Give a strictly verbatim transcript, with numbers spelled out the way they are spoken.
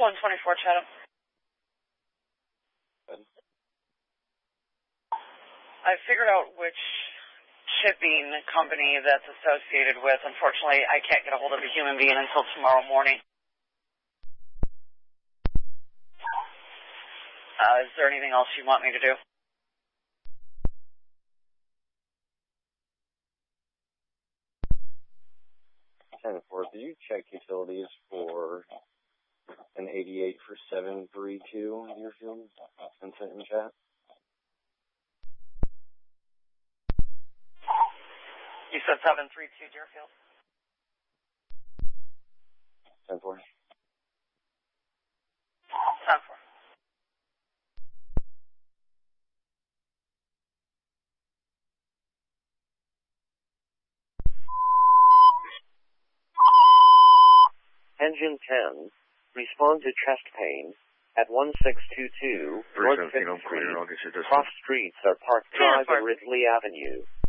one twenty-four, Chatham. I figured out which shipping company that's associated with. Unfortunately, I can't get a hold of a human being until tomorrow morning. Uh, is there anything else you want me to do? ten four, did you check utilities for an eighty-eight for seven three two in your field and sent in chat? You said seven three two Deerfield? ten four. ten four. Engine ten, respond to chest pain at one six two two North fifth Street. Cross streets are Park Drive and Ridley Avenue.